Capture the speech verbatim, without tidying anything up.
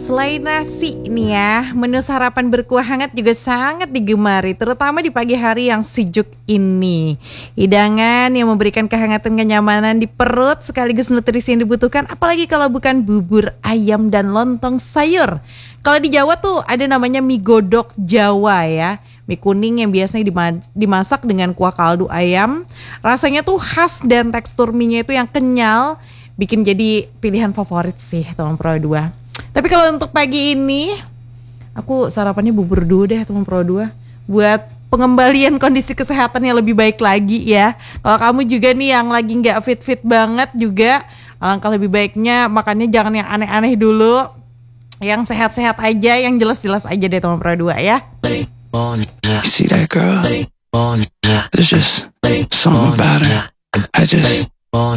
Selain nasi nih ya, menu sarapan berkuah hangat juga sangat digemari, terutama di pagi hari yang sejuk ini. Hidangan yang memberikan kehangatan kenyamanan di perut sekaligus nutrisi yang dibutuhkan, apalagi kalau bukan bubur ayam dan lontong sayur. Kalau di Jawa tuh ada namanya mie godok Jawa ya, mie kuning yang biasanya dima- dimasak dengan kuah kaldu ayam. Rasanya tuh khas dan tekstur mie-nya itu yang kenyal, bikin jadi pilihan favorit sih teman Pro dua. Tapi kalau untuk pagi ini aku sarapannya bubur dulu deh teman Pro dua, buat pengembalian kondisi kesehatan yang lebih baik lagi ya. Kalau kamu juga nih yang lagi gak fit-fit banget juga, alangkah lebih baiknya makannya jangan yang aneh-aneh dulu, yang sehat-sehat aja, yang jelas-jelas aja deh teman Pro dua ya. You see that girl? There's just something about her. I just